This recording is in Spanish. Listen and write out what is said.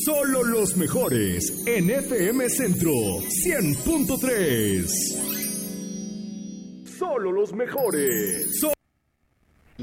Solo los mejores en FM Centro 100.3. Solo los mejores.